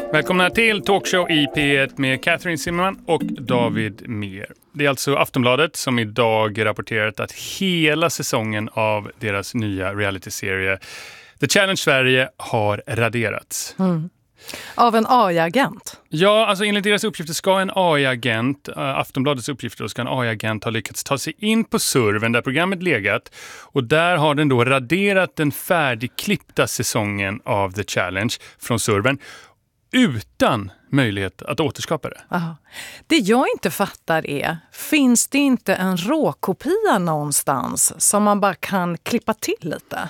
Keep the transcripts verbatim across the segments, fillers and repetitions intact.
Välkomna till Talkshow i P ett med Catherine Zimmerman och David Mer. Det är alltså Aftonbladet som idag rapporterat att hela säsongen av deras nya realityserie The Challenge Sverige har raderats. Mm. Av en A I-agent? Ja, alltså enligt deras uppgifter ska en A I-agent, äh, Aftonbladets uppgifter, ska en A I-agent ha lyckats ta sig in på servern där programmet legat. Och där har den då raderat den färdigklippta säsongen av The Challenge från servern utan möjlighet att återskapa det. Aha. Det jag inte fattar är, finns det inte en råkopia någonstans som man bara kan klippa till lite?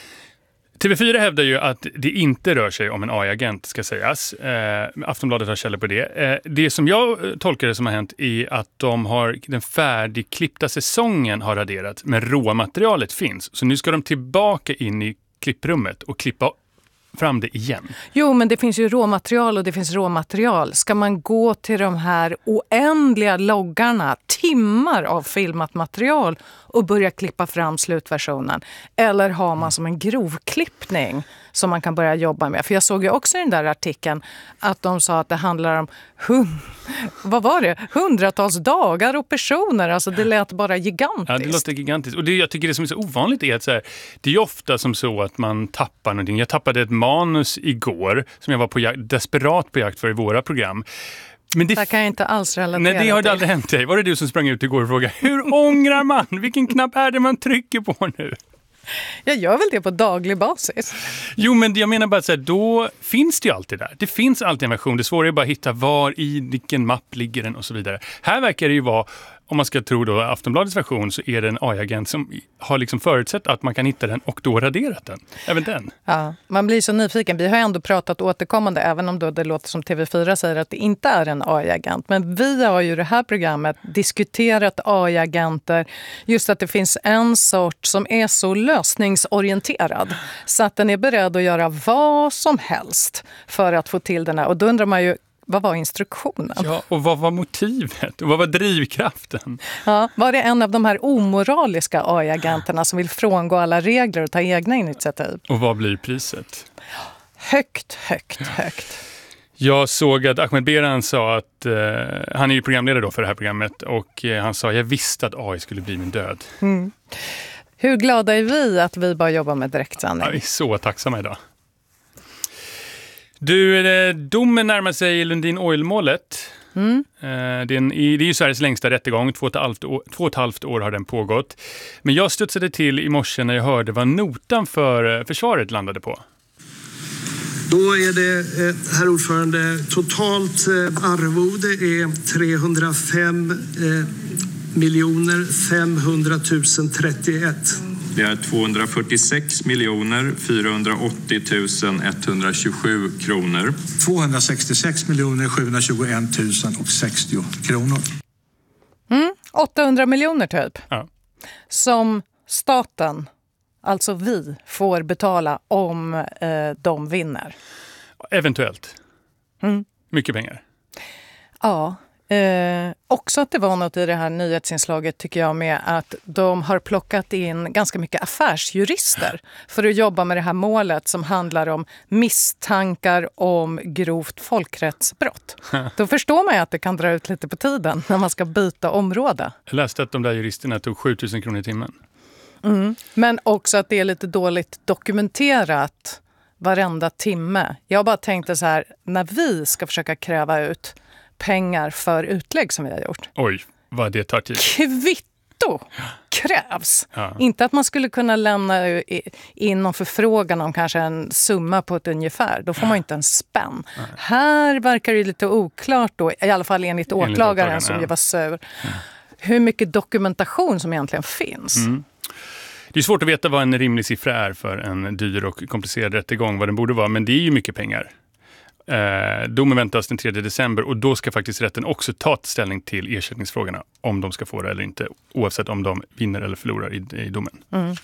T V fyra hävdar ju att det inte rör sig om en A I-agent, ska sägas. Eh, Aftonbladet har källor på det. Eh, det som jag tolkar det som har hänt är att de har, den färdigklippta säsongen har raderat, men råmaterialet finns. Så nu ska de tillbaka in i klipprummet och klippa fram det igen. Jo, men det finns ju råmaterial och det finns råmaterial. Ska man gå till de här oändliga loggarna, timmar av filmat material och börja klippa fram slutversionen? Eller har man som en grovklippning som man kan börja jobba med? För jag såg ju också i den där artikeln att de sa att det handlar om hund, vad var det? hundratals dagar och personer. Alltså det lät bara gigantiskt. Ja, det låter gigantiskt. Och det jag tycker det som är så ovanligt är att så här, det är ofta som så att man tappar någonting. Jag tappade ett manus igår som jag var på jakt, desperat på jakt för i våra program. Men det, det kan jag inte alls relatera Nej, det har det aldrig hänt dig. Var det du som sprang ut igår och frågade, hur ångrar man? Vilken knapp är det man trycker på nu? Jag gör väl det på daglig basis. Jo, men jag menar bara att så här, då finns det ju alltid där. Det finns alltid en version. Det svåra är bara att hitta var i vilken mapp ligger den och så vidare. Här verkar det ju vara, om man ska tro då Aftonbladets version, så är det en A I-agent som har liksom förutsett att man kan hitta den och då raderat den. Även den. Ja, man blir så nyfiken. Vi har ändå pratat återkommande, även om då det låter som T V fyra säger att det inte är en A I-agent. Men vi har ju det här programmet diskuterat A I-agenter. Just att det finns en sort som är så lösningsorienterad så att den är beredd att göra vad som helst för att få till den här. Och då undrar man ju, vad var instruktionen? Ja, och vad var motivet? Och vad var drivkraften? Ja, var det en av de här omoraliska A I-agenterna som vill frångå alla regler och ta egna initiativ? Och vad blir priset? Högt, högt, högt. Jag såg att Ahmed Beran sa att, eh, han är ju programledare då för det här programmet, och eh, han sa jag visste att A I skulle bli min död. Mm. Hur glada är vi att vi bara jobbar med direktsändning? Ja, vi är så tacksamma idag. Du, domen närmar sig i Lundin Oil-målet. Mm. Det, är en, det är ju Sveriges längsta rättegång. Två och, ett halvt år, två och ett halvt år har den pågått. Men jag studsade till i morse när jag hörde vad notan för försvaret landade på. Då är det, herr ordförande, totalt arvode är trehundrafem miljoner femhundratusen trettioett. Det är tvåhundrafyrtiosex miljoner fyrahundraåttio tusen etthundratjugosju kronor. tvåhundrasextiosex miljoner sjuhundratjugoett tusen och sextio kronor. Mm, åttahundra miljoner typ. Ja. Som staten, alltså vi, får betala om eh, de vinner. Eventuellt. Mm. Mycket pengar. Ja. Eh, också att det var något i det här nyhetsinslaget tycker jag med att de har plockat in ganska mycket affärsjurister för att jobba med det här målet som handlar om misstankar om grovt folkrättsbrott. Då förstår man ju att det kan dra ut lite på tiden när man ska byta område. Jag läste att de där juristerna tog sjutusen kronor i timmen. Mm. Men också att det är lite dåligt dokumenterat varenda timme. Jag bara tänkte så här, när vi ska försöka kräva ut pengar för utlägg som vi har gjort. Oj, vad det tar tid. Kvitto krävs. Ja. Inte att man skulle kunna lämna in någon förfrågan om kanske en summa på ett ungefär. Då får man inte en spänn. Ja. Här verkar det lite oklart då, i alla fall enligt, enligt åklagaren som ju var sur. Ja. Hur mycket dokumentation som egentligen finns. Mm. Det är svårt att veta vad en rimlig siffra är för en dyr och komplicerad rättegång, vad den borde vara, men det är ju mycket pengar. Eh, domen väntas den tredje december och då ska faktiskt rätten också ta ställning till ersättningsfrågorna om de ska få det eller inte, oavsett om de vinner eller förlorar i, i domen. Mm.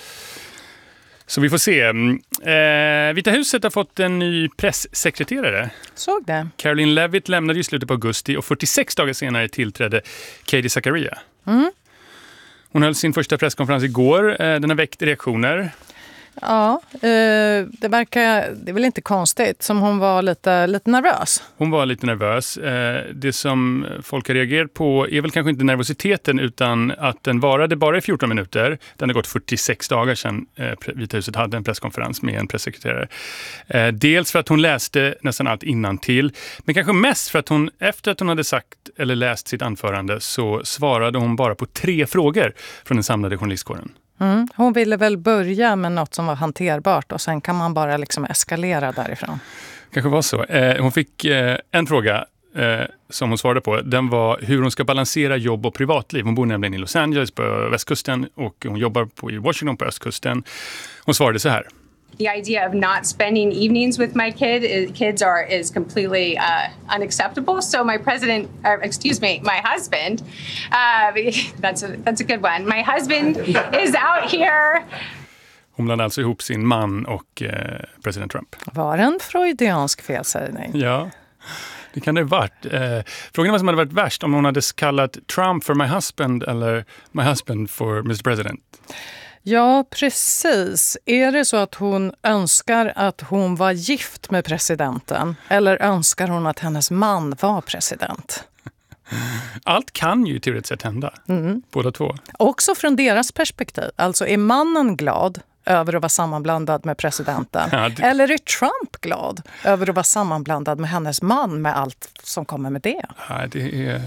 Så vi får se. Eh, Vita huset har fått en ny presssekreterare. Såg det. Caroline Levitt lämnade i slutet på augusti och fyrtiosex dagar senare tillträdde Katie Zachariah. Mm. Hon höll sin första presskonferens igår. Eh, den har väckt reaktioner. Ja, eh, det verkar, det är väl inte konstigt, som hon var lite, lite nervös. Hon var lite nervös. Eh, det som folk har reagerat på är väl kanske inte nervositeten utan att den varade bara i fjorton minuter. Den har gått fyrtiosex dagar sedan eh, Vita huset hade en presskonferens med en pressekreterare. Eh, dels för att hon läste nästan allt innantill, men kanske mest för att hon efter att hon hade sagt eller läst sitt anförande så svarade hon bara på tre frågor från den samlade journalistkåren. Mm. Hon ville väl börja med något som var hanterbart och sen kan man bara liksom eskalera därifrån. Kanske var så. Eh, hon fick eh, en fråga eh, som hon svarade på. Den var hur hon ska balansera jobb och privatliv. Hon bor nämligen i Los Angeles på västkusten och hon jobbar på, i Washington på östkusten. Hon svarade så här. The idea of not spending evenings with my kid is, kids are is completely uh, unacceptable. So my president, or excuse me, my husband, uh, that's a that's a good one. My husband is out here. Hon blandade alltså ihop sin man och eh, president Trump. Var det en freudiansk felsägning? Ja, det kan det ha varit. Eh, frågan är vad som hade varit värst om hon hade kallat Trump för my husband eller my husband for mister President. Ja, precis. Är det så att hon önskar att hon var gift med presidenten eller önskar hon att hennes man var president? Allt kan ju teoretiskt sett hända. Mm. Båda två. Också från deras perspektiv. Alltså är mannen glad över att vara sammanblandad med presidenten? Ja, det... Eller är Trump glad över att vara sammanblandad med hennes man med allt som kommer med det? Ja, det är...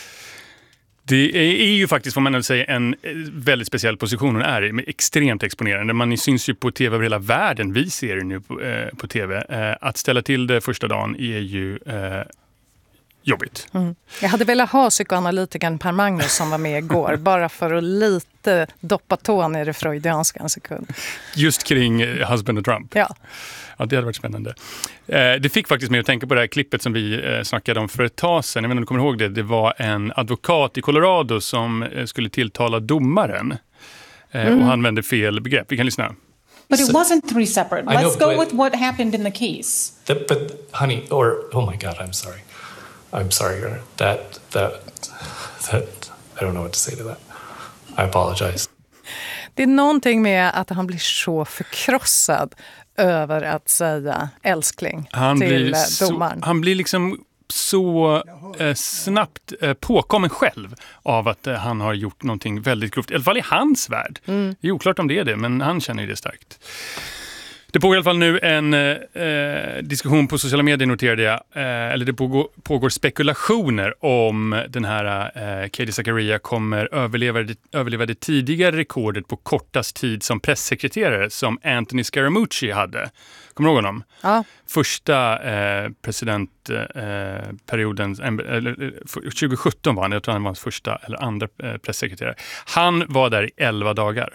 Det är ju faktiskt, får man väl säga, en väldigt speciell position hon är i, extremt exponerande. Man syns ju på tv över hela världen, vi ser det nu på, eh, på tv. Eh, att ställa till det första dagen är ju eh, jobbigt. Mm. Jag hade velat ha psykoanalytikern Per Magnus som var med igår, bara för att lite doppa tån i det freudianska en sekund. Just kring eh, husband och Trump. Ja. Ja, det hade varit spännande. Eh, det fick faktiskt mig att tänka på det här klippet som vi eh, snackade om för ett tag sedan. Jag vet inte om du kommer ihåg det. Det var en advokat i Colorado som eh, skulle tilltala domaren. Eh, mm. Och han använde fel begrepp. Vi kan lyssna. But it wasn't three separate. Let's know, go with what happened in the case. The, but honey, or oh my God, I'm sorry. I'm sorry. That, that, that, I don't know what to say to that. I apologize. Det är någonting med att han blir så förkrossad över att säga älskling han till blir domaren. Så, han blir liksom så eh, snabbt eh, påkommen själv av att eh, han har gjort någonting väldigt grovt. I alla fall i hans värld. Mm. Det är oklart om det är det, men han känner ju det starkt. Det pågår i alla fall nu en eh, diskussion på sociala medier, noterade jag. Eh, eller det pågår, pågår spekulationer om den här eh, Katie Zachariah kommer överleva det, överleva det tidigare rekordet på kortast tid som pressekreterare som Anthony Scaramucci hade. Kommer du ihåg honom? Ja. Första eh, presidentperioden, eh, eh, tjugo sjutton var han, jag tror han var hans första eller andra eh, pressekreterare. Han var där i elva dagar.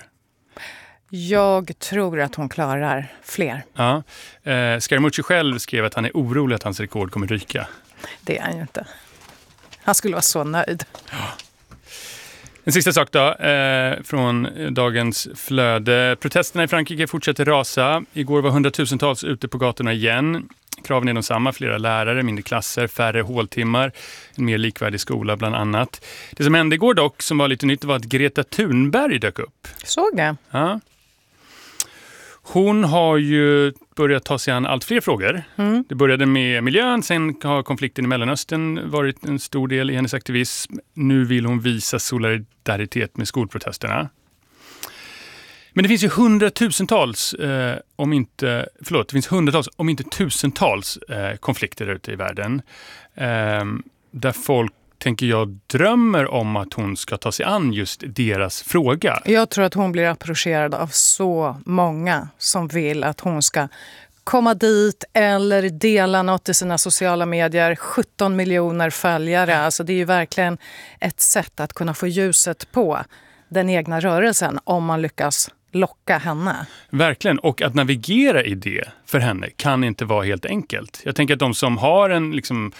Jag tror att hon klarar fler. Ja. Eh, Scaramucci själv skrev att han är orolig att hans rekord kommer ryka. Det är han ju inte. Han skulle vara så nöjd. Ja. En sista sak då, eh, från dagens flöde. Protesterna i Frankrike fortsätter rasa. Igår var hundratusentals ute på gatorna igen. Kraven är de samma, flera lärare, mindre klasser, färre håltimmar, en mer likvärdig skola bland annat. Det som hände igår dock, som var lite nytt, var att Greta Thunberg dök upp. Såg det? Ja. Hon har ju börjat ta sig an allt fler frågor. Mm. Det började med miljön, sen har konflikten i Mellanöstern varit en stor del i hennes aktivism. Nu vill hon visa solidaritet med skolprotesterna. Men det finns ju hundratusentals, eh, om inte, förlåt, det finns hundratals, om inte tusentals eh, konflikter ute i världen. Eh, där folk, tänker jag, drömmer om att hon ska ta sig an just deras fråga. Jag tror att hon blir approcherad av så många som vill att hon ska komma dit eller dela något i sina sociala medier. sjutton miljoner följare, alltså det är ju verkligen ett sätt att kunna få ljuset på den egna rörelsen om man lyckas locka henne. Verkligen, och att navigera i det för henne kan inte vara helt enkelt. Jag tänker att de som har en liksom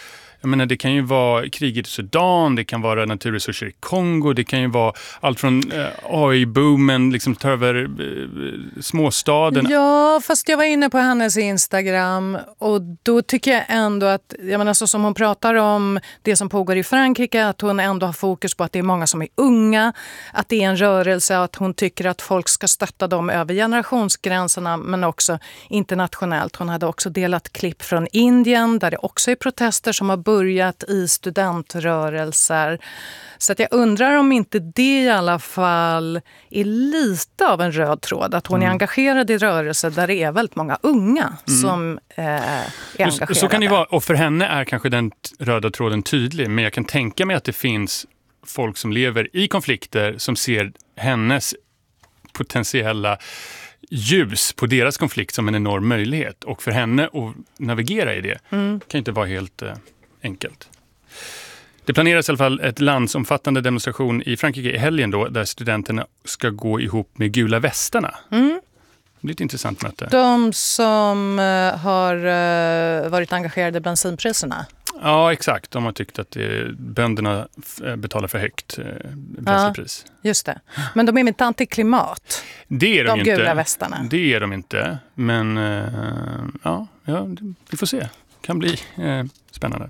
Jag menar, det kan ju vara kriget i Sudan, det kan vara naturresurser i Kongo, det kan ju vara allt från eh, A I-boomen, liksom tar över eh, småstaden. Ja, fast jag var inne på hennes Instagram och då tycker jag ändå att, jag menar, så som hon pratar om det som pågår i Frankrike, att hon ändå har fokus på att det är många som är unga, att det är en rörelse, att hon tycker att folk ska stötta dem över generationsgränserna men också internationellt. Hon hade också delat klipp från Indien där det också är protester som har börjat i studentrörelser. Så att jag undrar om inte det i alla fall är lite av en röd tråd. Att hon mm. är engagerad i rörelser där det är väldigt många unga mm. som eh, är engagerade. Så kan det vara, och för henne är kanske den röda tråden tydlig. Men jag kan tänka mig att det finns folk som lever i konflikter som ser hennes potentiella ljus på deras konflikt som en enorm möjlighet. Och för henne att navigera i det mm. kan inte vara helt eh, enkelt. Det planeras i alla fall ett landsomfattande demonstration i Frankrike i helgen då, där studenterna ska gå ihop med gula västarna. Mm. Det är ett intressant möte. De som uh, har uh, varit engagerade i bensinpriserna. Ja, exakt. De har tyckt att det, bönderna betalar för högt eh, bränslepris. Ja, just det. Men de är inte antiklimat. Det är de, de inte. gula västarna. Det är de inte. Men eh, ja, ja, vi får se. Det kan bli eh, spännande.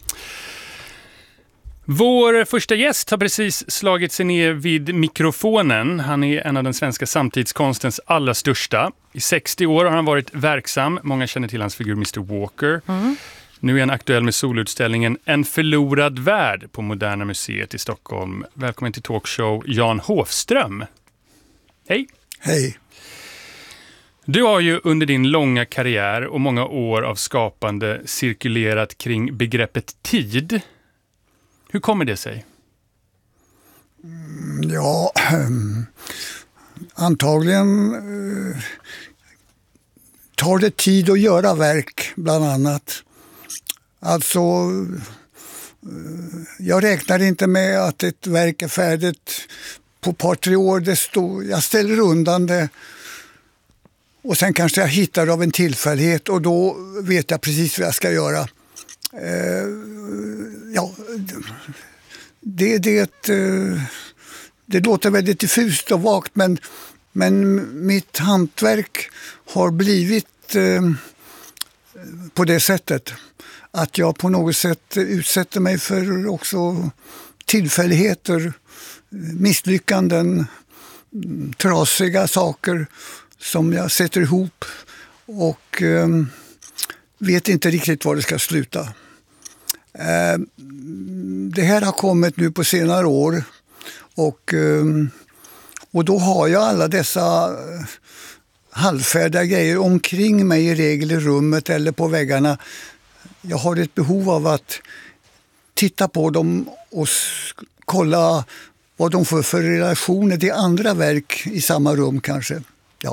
Vår första gäst har precis slagit sig ner vid mikrofonen. Han är en av den svenska samtidskonstens allra största. I sextio år har han varit verksam. Många känner till hans figur mister Walker. Mm. Nu är han aktuell med solutställningen En förlorad värld på Moderna Museet i Stockholm. Välkommen till talkshow Jan Hofström. Hej. Hej. Du har ju under din långa karriär och många år av skapande cirkulerat kring begreppet tid. Hur kommer det sig? Ja, antagligen tar det tid att göra verk bland annat. Alltså, jag räknar inte med att ett verk är färdigt på ett par, tre år. Det står, jag ställer undan det och sen kanske jag hittar av en tillfällighet och då vet jag precis vad jag ska göra. Eh, ja, det, det, det låter väldigt diffust och vagt, men, men mitt hantverk har blivit eh, på det sättet att jag på något sätt utsätter mig för också tillfälligheter, misslyckanden, trasiga saker som jag sätter ihop och eh, vet inte riktigt var det ska sluta. Eh, det här har kommit nu på senare år och, eh, och då har jag alla dessa halvfärdiga grejer omkring mig i regel i rummet eller på väggarna. Jag har ett behov av att titta på dem och kolla vad de får för relationer till andra verk i samma rum kanske. Ja.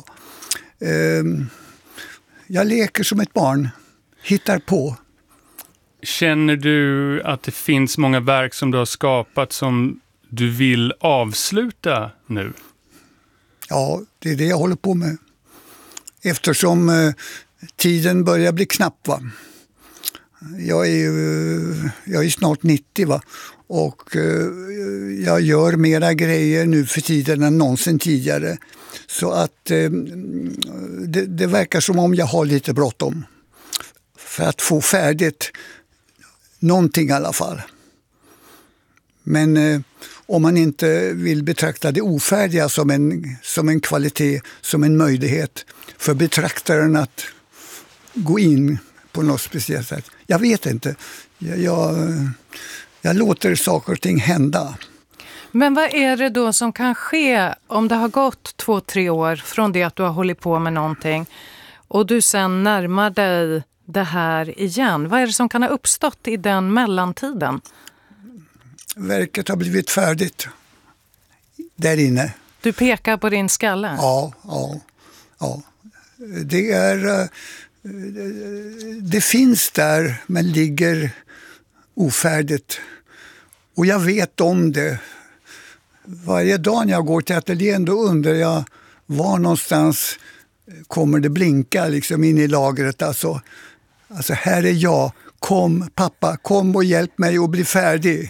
Jag leker som ett barn, hittar på. Känner du att det finns många verk som du har skapat som du vill avsluta nu? Ja, det är det jag håller på med. Eftersom eh, tiden börjar bli knapp, va. Jag är ju jag är snart nittio, va. Och eh, jag gör mera grejer nu för tiden än någonsin tidigare. Så att eh, det, det verkar som om jag har lite bråttom. För att få färdigt någonting i alla fall. Men eh, om man inte vill betrakta det ofärdiga som en, som en kvalitet, som en möjlighet för betraktaren att gå in på något speciellt sätt. Jag vet inte. Jag, jag, jag låter saker och ting hända. Men vad är det då som kan ske om det har gått två, tre år från det att du har hållit på med någonting och du sen närmar dig det här igen? Vad är det som kan ha uppstått i den mellantiden? Verket har blivit färdigt där inne. Du pekar på din skalle? Ja, ja, ja. Det är... Det finns där men ligger ofärdigt. Och jag vet om det. Varje dag när jag går till ateljén då undrar jag var någonstans kommer det blinka liksom in i lagret. Alltså, alltså här är jag. kom pappa, kom och hjälp mig att bli färdig.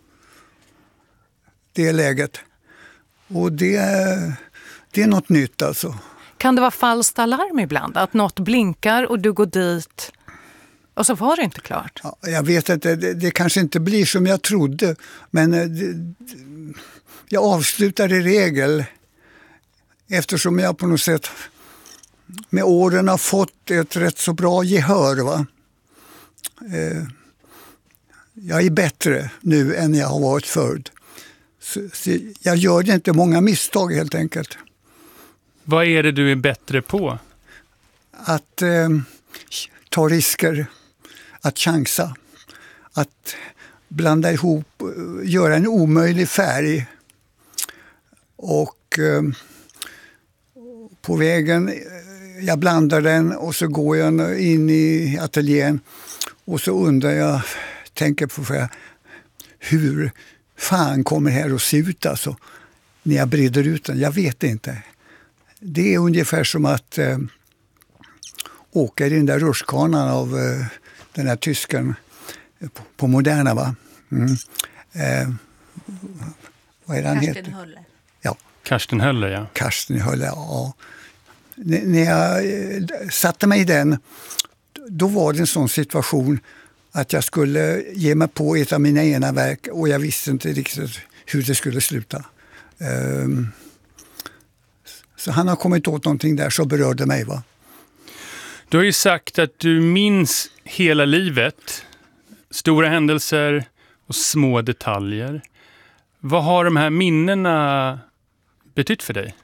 Det är läget. Och det, det är något nytt alltså. Kan det vara falskt alarm ibland? Att något blinkar och du går dit och så var det inte klart? Ja, jag vet inte, det, det kanske inte blir som jag trodde. Men det, jag avslutar i regel eftersom jag på något sätt med åren har fått ett rätt så bra gehör. Va? Eh, jag är bättre nu än jag har varit förr. Så, så jag gör det inte många misstag helt enkelt. Vad är det du är bättre på? Att eh, ta risker, att chansa, att blanda ihop, göra en omöjlig färg. Och eh, på vägen, jag blandar den och så går jag in i ateljén och så undrar jag, tänker på för, hur fan kommer det här att se ut alltså, när jag breder ut den. Jag vet inte. Det är ungefär som att eh, åka i den där rutschkanan av eh, den här tysken på, på Moderna, va? Mm. Eh, vad är det han heter? Karsten Höller. Ja. Karsten Höller, ja. Karsten Höller, ja. N- när jag eh, satte mig i den, då var det en sån situation att jag skulle ge mig på ett av mina ena verk och jag visste inte riktigt hur det skulle sluta. Um, så han har kommit åt någonting där som berörde mig, va? Du har ju sagt att du minns hela livet, stora händelser och små detaljer. Vad har de här minnena betytt för dig?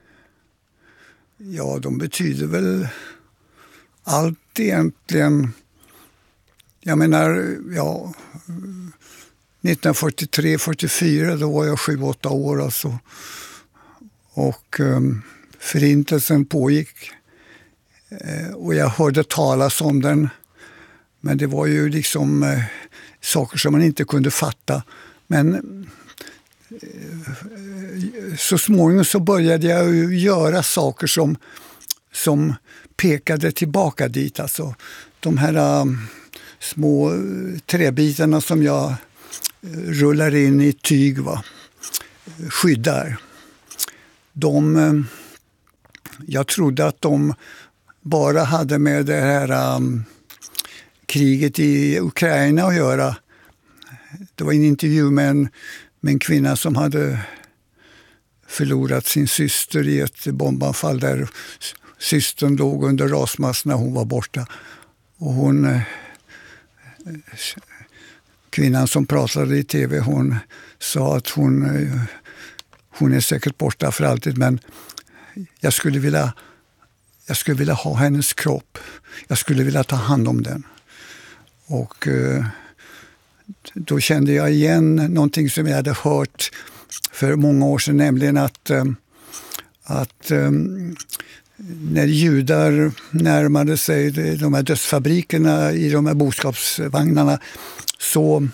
Ja, de betyder väl allt egentligen. Jag menar, ja, nittonhundrafyrtiotre fyrtiofyra, då var jag sju åtta år alltså. Och um, förintelsen pågick. Eh, och jag hörde talas om den. Men det var ju liksom eh, saker som man inte kunde fatta. Men eh, så småningom så började jag ju göra saker som, som pekade tillbaka dit. Alltså de här um, små träbitarna som jag rullar in i tyg, va? Skyddar. De, jag trodde att de bara hade med det här um, kriget i Ukraina att göra. Det var en intervju med en, med en kvinna som hade förlorat sin syster i ett bombanfall där systern låg under rasmass när hon var borta. Och hon, kvinnan som pratade i tv, hon sa att hon, hon är säkert borta för alltid, men jag skulle vilja, jag skulle vilja ha hennes kropp. Jag skulle vilja ta hand om den. Och då kände jag igen någonting som jag hade hört för många år sedan, nämligen att, att när judar närmade sig de här dödsfabrikerna i de här boskapsvagnarna så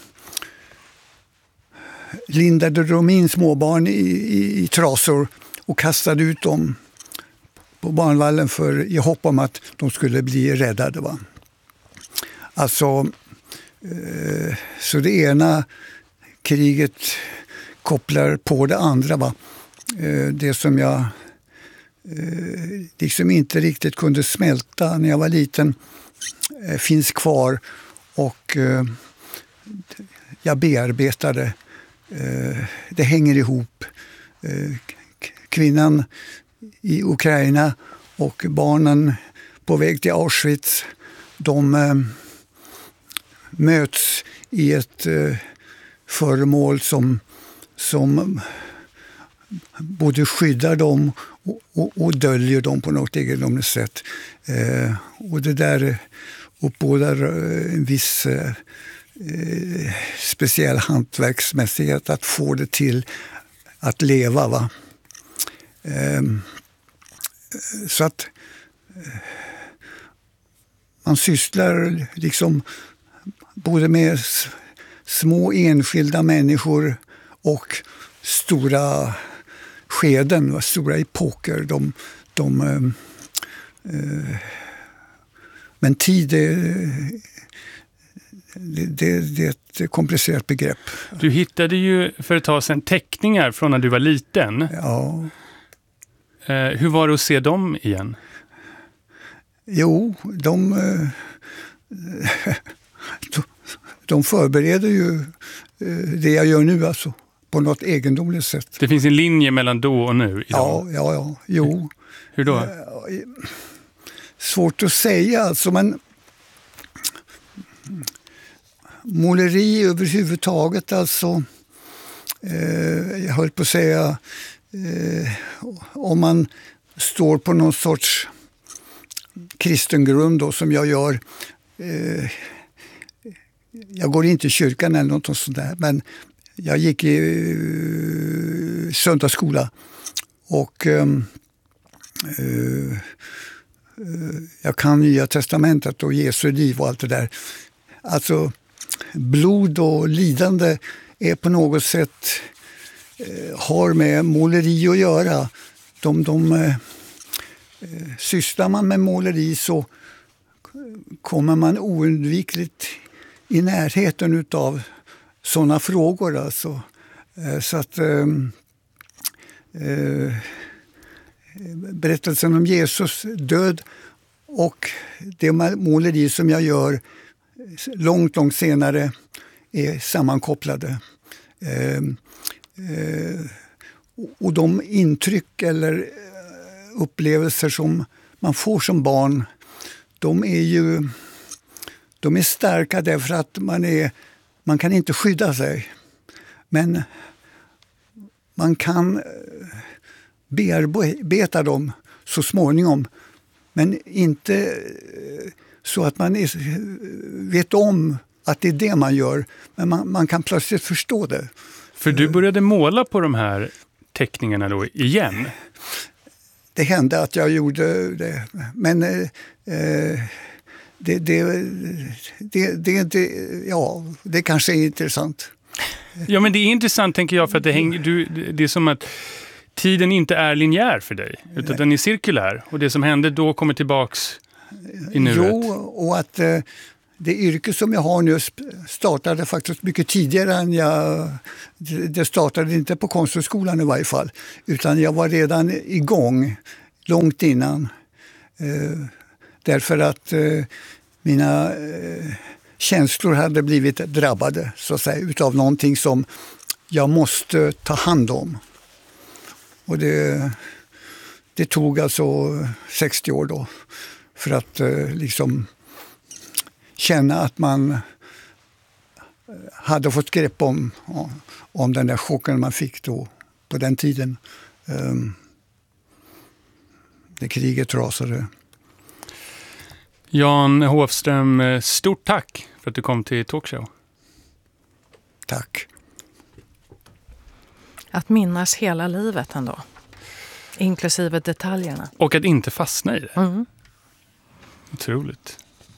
lindade de in småbarn i, i, i trasor och kastade ut dem på barnvallen för, i hopp om att de skulle bli räddade. Va? Alltså, eh, så det ena kriget kopplar på det andra. Va? Eh, det som jag eh, liksom inte riktigt kunde smälta när jag var liten eh, finns kvar och eh, jag bearbetade. Eh, det hänger ihop. Eh, kvinnan i Ukraina och barnen på väg till Auschwitz, de eh, möts i ett eh, föremål som, som både skyddar dem och, och, och döljer dem på något egendomligt sätt. Eh, och det där uppbådar en viss eh, speciell hantverksmässighet att få det till att leva. Va? Eh, så att eh, man sysslar liksom både med s- små enskilda människor och stora skeden, stora epoker. De, de, eh, eh, men tid är, det, det, det är ett komplicerat begrepp. Du hittade ju för ett tag sedan teckningar från när du var liten. Ja. Eh, hur var det att se dem igen? Jo, de, de, de förbereder ju det jag gör nu alltså, på något egendomligt sätt. Det finns en linje mellan då och nu? Ja, ja, ja, jo. Hur då? Svårt att säga alltså, men måleri överhuvudtaget alltså, eh, jag höll på att säga, eh, om man står på någon sorts kristen grund då, som jag gör. Eh, jag går inte i kyrkan eller något sånt där, men jag gick i uh, söndagsskola och uh, uh, jag kan Nya testamentet och Jesu liv och allt det där. Alltså blod och lidande är på något sätt uh, har med måleri att göra. De, de uh, sysslar man med måleri så kommer man oundvikligt i närheten utav sådana frågor. Alltså. Så att eh, eh, berättelsen om Jesus död och det måleri som jag gör långt, långt senare är sammankopplade. Eh, eh, och de intryck eller upplevelser som man får som barn, de är ju de är starka därför att man, är, man kan inte skydda sig. Men man kan bearbeta dem så småningom. Men inte så att man är, vet om att det är det man gör. Men man, man kan plötsligt förstå det. För du började måla på de här teckningarna då igen? Det hände att jag gjorde det. Men eh, det, det, det, det, det, ja, det kanske är intressant. Ja, men det är intressant tänker jag för att det, hänger, du, det är som att tiden inte är linjär för dig. Utan Nej. Den är cirkulär. Och det som hände då kommer tillbaks i nuet. Jo, och att eh, det yrke som jag har nu startade faktiskt mycket tidigare än jag... Det startade inte på Konsthögskolan i varje fall. Utan jag var redan igång långt innan. Eh, därför att eh, mina eh, känslor hade blivit drabbade så att säga, utav någonting som jag måste ta hand om. Och det, det tog alltså sextio år då för att eh, liksom känna att man hade fått grepp om, om den där chocken man fick då på den tiden. Um, när kriget rasade. Jan Hofström, stort tack för att du kom till Talkshow. Tack. Att minnas hela livet ändå. Inklusive detaljerna. Och att inte fastna i det. Mm. Otroligt.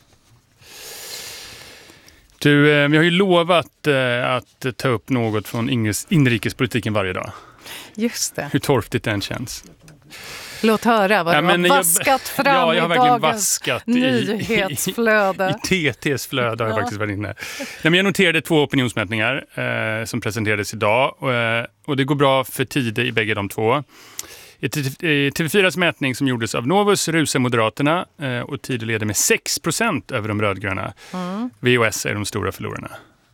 Du, vi har ju lovat att ta upp något från inrikespolitiken varje dag. Just det. Hur torftigt den känns. Låt höra vad ja, du har jag, vaskat fram ja, jag har i verkligen dagens vaskat nyhetsflöde. I, i, i T T:s flöde har jag ja. faktiskt varit inne. Nej, men jag noterade två opinionsmätningar eh, som presenterades idag. Och, eh, och det går bra för tider i bägge de två. I T V fyras mätning som gjordes av Novus rusar Moderaterna eh, och Tider leder med sex procent över de rödgröna. Mm. V och S är de stora förlorarna.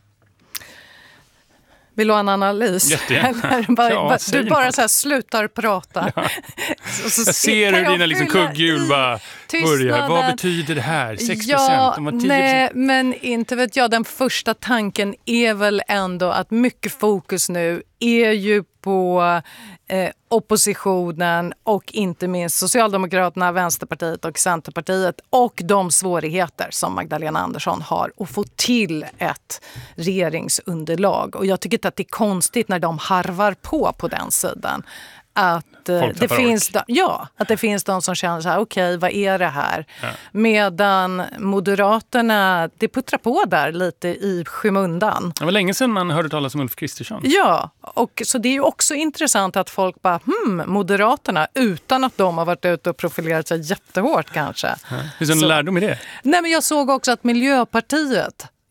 Vill du ha en analys? Jättegärna. bara, ja, du bara så här slutar prata. Ja. så, så jag ser hur dina liksom kugghjul bara börjar. Vad betyder det här? sex procent? Ja, De var tio procent. Nej, men inte vet jag. Den första tanken är väl ändå att mycket fokus nu är ju på eh, oppositionen och inte minst Socialdemokraterna, Vänsterpartiet och Centerpartiet och de svårigheter som Magdalena Andersson har att få till ett regeringsunderlag. Och jag tycker inte att det är konstigt när de harvar på på den sidan. Att det, finns de, ja, att det finns de som känner så här, okej, okay, vad är det här? Ja. Medan Moderaterna, det puttrar på där lite i skymundan. Det var länge sedan man hörde talas om Ulf Kristersson. Ja, och så det är ju också intressant att folk bara, hmm, Moderaterna, utan att de har varit ute och profilerat sig jättehårt kanske. Ja. Finns det en lärdom i det? Nej, men jag såg också att Miljöpartiet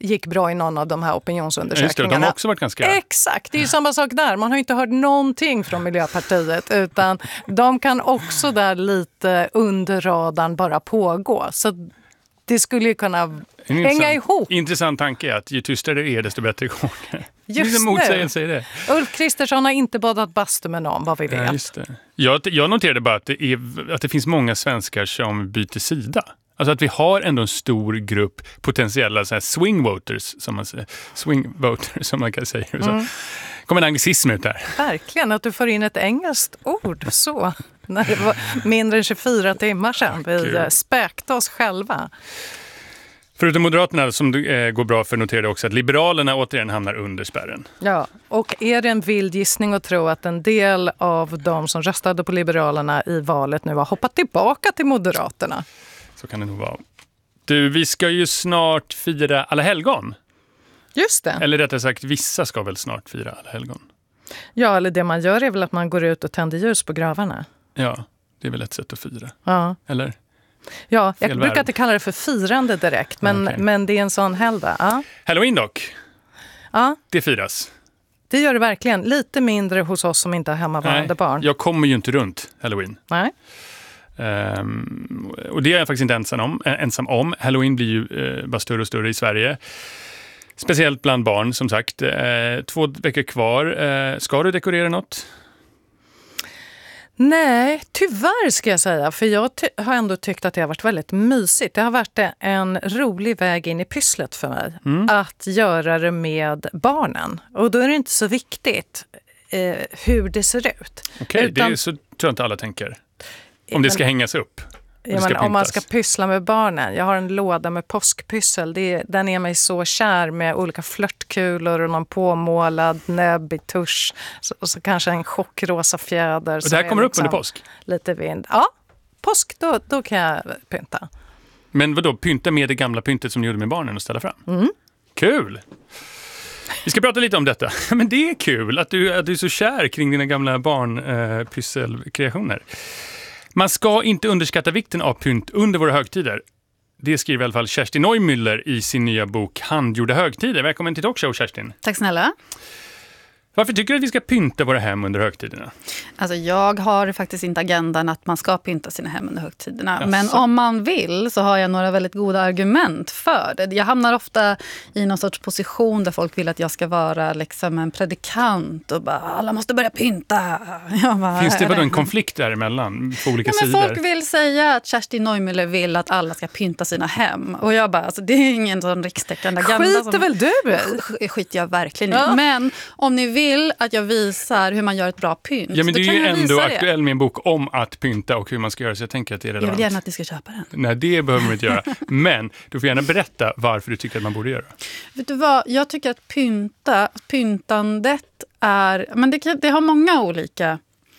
gick bra i någon av de här opinionsundersökningarna. Just det, de har också varit ganska... Exakt, det är ju samma sak där. Man har inte hört någonting från Miljöpartiet utan de kan också där lite under radarn bara pågå. Så det skulle ju kunna hänga ihop. Intressant tanke är att ju tystare det är desto bättre går det. Just motsägelse i det. Ulf Kristersson har inte badat bastu med någon, vad vi vet. Ja, just det. Jag, jag noterade bara att det, är, att det finns många svenskar som byter sida. Alltså att vi har ändå en stor grupp potentiella så här swing voters som man säger, swing voters som man kan säga. Mm. Kommer en anglicism ut där. Verkligen, att du får in ett engelskt ord så. När det var mindre än tjugofyra timmar sedan vi späkte oss själva. Förutom Moderaterna som eh, går bra för noterade också att Liberalerna återigen hamnar under spärren. Ja, och är det en vild gissning att tro att en del av de som röstade på Liberalerna i valet nu har hoppat tillbaka till Moderaterna? Så kan det nog vara. Du, vi ska ju snart fira alla helgon. Just det. Eller rättare sagt, vissa ska väl snart fira alla helgon. Ja, eller det man gör är väl att man går ut och tänder ljus på gravarna. Ja, det är väl ett sätt att fira. Ja. Eller? Ja, jag Fel brukar värld. inte kalla det för firande direkt, men, Okay. men det är en sån helgdag. Ja. Halloween dock. Ja. Det firas. Det gör det verkligen. Lite mindre hos oss som inte har hemmavarande Nej, barn. jag kommer ju inte runt Halloween. Nej. Um, och det är jag faktiskt inte ensam om. ensam om. Halloween blir ju uh, bara större och större i Sverige. Speciellt bland barn, som sagt. Uh, två veckor kvar. Uh, ska du dekorera något? Nej, tyvärr ska jag säga. För jag ty- har ändå tyckt att det har varit väldigt mysigt. Det har varit en rolig väg in i pysslet för mig. Mm. Att göra det med barnen. Och då är det inte så viktigt eh, hur det ser ut. Okej, okay, Utan... det är så tror jag inte alla tänker. Om det ska hängas upp. Ja, men om man ska pyssla med barnen. Jag har en låda med påskpyssel. Det är, den är mig så kär med olika flörtkulor och någon påmålad näbb i tusch. Så, och så kanske en chockrosa fjäder. Och det här kommer liksom upp under påsk? Lite vind. Ja, påsk då, då kan jag pynta. Men vadå, pynta med det gamla pyntet som ni gjorde med barnen och ställa fram? Mm. Kul! Vi ska prata lite om detta. Men det är kul att du, att du är så kär kring dina gamla barnpysselkreationer. Eh, Man ska inte underskatta vikten av pynt under våra högtider. Det skriver i alla fall Kerstin Neumüller i sin nya bok Handgjorda högtider. Välkommen till Talkshow, Kerstin. Tack snälla. Varför tycker du att vi ska pynta våra hem under högtiderna? Alltså jag har faktiskt inte agendan att man ska pynta sina hem under högtiderna. Jaså. Men om man vill så har jag några väldigt goda argument för det. Jag hamnar ofta i någon sorts position där folk vill att jag ska vara liksom en predikant och bara, alla måste börja pynta. Bara, finns det vadå en konflikt däremellan på olika ja, men sidor? folk vill säga att Kerstin Neumüller vill att alla ska pynta sina hem. Och jag bara, alltså, det är ingen sån rikstäckande agenda. Skiter som, väl du i? Skiter jag verkligen i. Ja. Men om ni vill vill att jag visar hur man gör ett bra pynt. Ja, men du är ju ändå det. aktuell med en bok om att pynta och hur man ska göra, så jag tänker att det är relevant. Jag vill gärna att du ska köpa den. Nej, det behöver man inte göra. Men du får gärna berätta varför du tycker att man borde göra. Vet du vad, jag tycker att pynta, pyntandet är, men det, det har många olika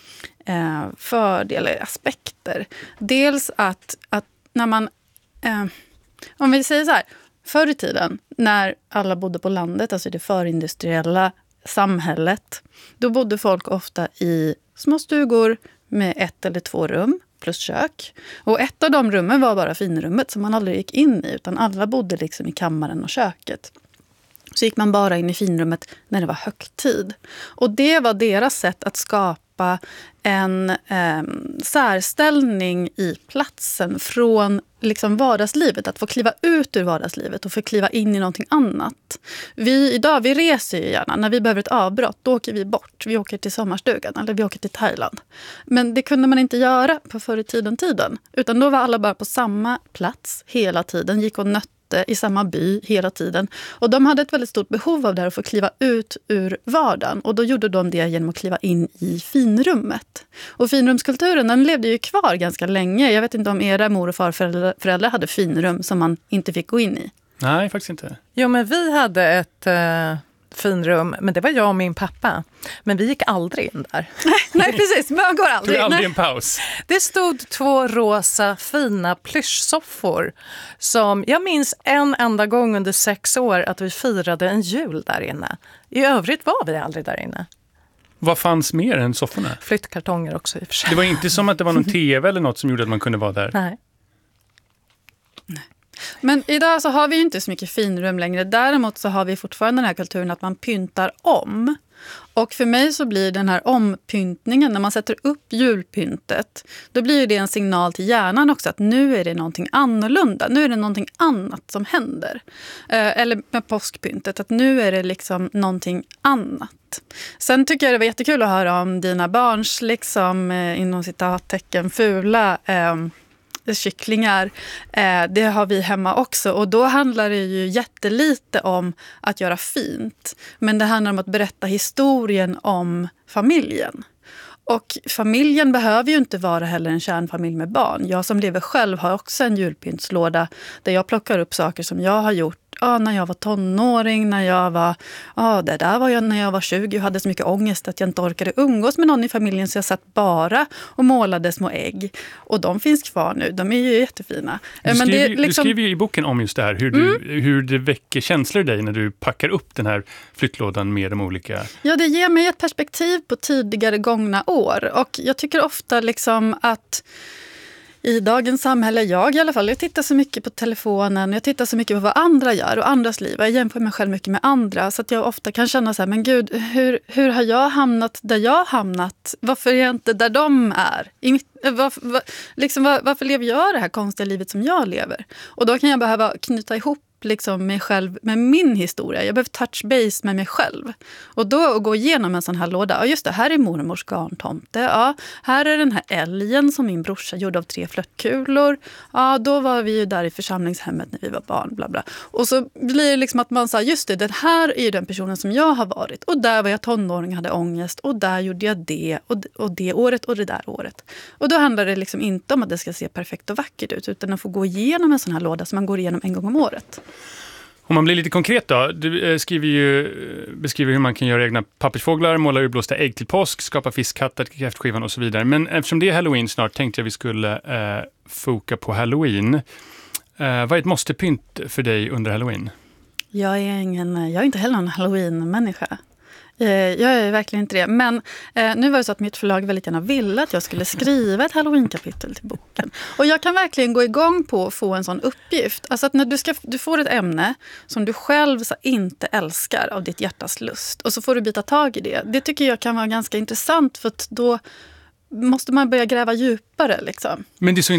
eh, fördelar, aspekter. Dels att, att när man, eh, om vi säger så här, förr i tiden när alla bodde på landet, alltså det förindustriella samhället, då bodde folk ofta i små stugor med ett eller två rum plus kök. Och ett av de rummen var bara finrummet som man aldrig gick in i, utan alla bodde liksom i kammaren och köket. Så gick man bara in i finrummet när det var högtid. Och det var deras sätt att skapa en eh, särställning i platsen från liksom vardagslivet. Att få kliva ut ur vardagslivet och få kliva in i någonting annat. Vi idag, vi reser ju gärna. När vi behöver ett avbrott, då åker vi bort. Vi åker till sommarstugan eller vi åker till Thailand. Men det kunde man inte göra på förr i tiden tiden. Utan då var alla bara på samma plats hela tiden. Gick och nötte i samma by hela tiden. Och de hade ett väldigt stort behov av det, att få kliva ut ur vardagen. Och då gjorde de det genom att kliva in i finrummet. Och finrumskulturen, den levde ju kvar ganska länge. Jag vet inte om era mor- och farföräldrar hade finrum som man inte fick gå in i. Nej, faktiskt inte. Jo, men vi hade ett eh, finrum, men det var jag och min pappa. Men vi gick aldrig in där. Nej, precis. Man går aldrig. Det var aldrig Nej. en paus. Det stod två rosa fina plyschsoffor som jag minns en enda gång under sex år att vi firade en jul där inne. I övrigt var vi aldrig där inne. Vad fanns mer än sofforna? Flyttkartonger också i och för sig. Det var inte som att det var någon tv eller något som gjorde att man kunde vara där. Nej. Nej. Men idag så har vi ju inte så mycket finrum längre. Däremot så har vi fortfarande den här kulturen att man pyntar om. Och för mig så blir den här ompyntningen, när man sätter upp julpyntet, då blir det en signal till hjärnan också att nu är det någonting annorlunda. Nu är det någonting annat som händer. Eh, eller med påskpyntet, att nu är det liksom någonting annat. Sen tycker jag det var jättekul att höra om dina barns, liksom, eh, inom citattecken, fula eh, kycklingar. Eh, det har vi hemma också. Och då handlar det ju jättelite om att göra fint. Men det handlar om att berätta historien om familjen. Och familjen behöver ju inte vara heller en kärnfamilj med barn. Jag som lever själv har också en julpyntslåda där jag plockar upp saker som jag har gjort ja, när jag var tonåring, när jag var, ja, det där var jag när jag var tjugo och hade så mycket ångest att jag inte orkade umgås med någon i familjen, så jag satt bara och målade små ägg. Och de finns kvar nu, de är ju jättefina. Du Men skriver, det är liksom... du skriver ju i boken om just det här, hur, du, mm. hur det väcker känslor i dig när du packar upp den här flyttlådan med de olika... Ja, det ger mig ett perspektiv på tidigare gångna år. Och jag tycker ofta liksom att i dagens samhälle, jag i alla fall, jag tittar så mycket på telefonen, jag tittar så mycket på vad andra gör och andras liv. Jag jämför mig själv mycket med andra, så att jag ofta kan känna så här, men gud, hur, hur har jag hamnat där jag har hamnat? Varför är jag inte där de är? I mitt, varför, var, liksom, var, varför lever jag det här konstiga livet som jag lever? Och då kan jag behöva knyta ihop liksom mig själv med min historia. Jag behöver touch base med mig själv. Och då att gå igenom en sån här låda. Ja, just det, här är mormors garntomte. Ja, här är den här älgen som min brorsa gjorde av tre flöttkulor. Ja, då var vi ju där i församlingshemmet när vi var barn, bla bla. Och så blir det liksom att man säger, just det, den här är ju den personen som jag har varit. Och där var jag tonåring och hade ångest. Och där gjorde jag det. Och, och det året och det där året. Och då handlar det liksom inte om att det ska se perfekt och vackert ut, utan att få gå igenom en sån här låda som man går igenom en gång om året. Om man blir lite konkret då, du skriver ju, beskriver hur man kan göra egna pappersfåglar, måla urblåsta ägg till påsk, skapa fiskhattar till kräftskivan och så vidare. Men eftersom det är Halloween snart tänkte jag vi skulle eh, foka på Halloween. Eh, vad är ett måste-pynt för dig under Halloween? Jag är, ingen, jag är inte heller en Halloween-människa. Jag är verkligen inte det. Men eh, nu var det så att mitt förlag väldigt gärna ville att jag skulle skriva ett Halloween-kapitel till boken. Och jag kan verkligen gå igång på att få en sån uppgift. Alltså att när du, ska, du får ett ämne som du själv så inte älskar av ditt hjärtas lust. Och så får du byta tag i det. Det tycker jag kan vara ganska intressant, för att då måste man börja gräva djupare. Liksom. Men det är så